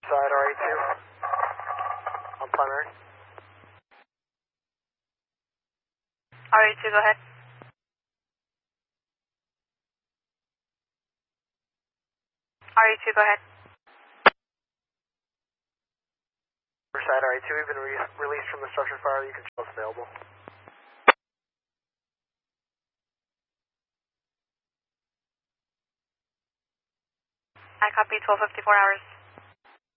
Side RA2 on primary. RA2, go ahead. RA2, go ahead. Side RA2, we've been released from the structure fire. You can show us available. I copy 1254 hours.